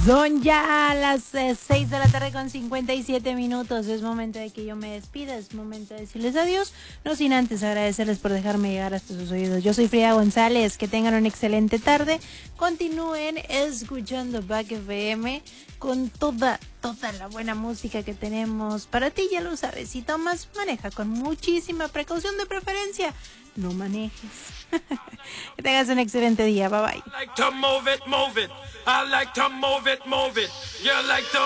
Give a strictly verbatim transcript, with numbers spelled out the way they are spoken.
Son ya las eh, seis de la tarde con cincuenta y siete minutos. Es momento de que yo me despida, es momento de decirles adiós. No sin antes agradecerles por dejarme llegar hasta sus oídos. Yo soy Frida González, que tengan una excelente tarde. Continúen escuchando Back F M con toda, toda la buena música que tenemos para ti, ya lo sabes. Si tomas, maneja con muchísima precaución, de preferencia. No manejes. Que tengas un excelente día. Bye bye.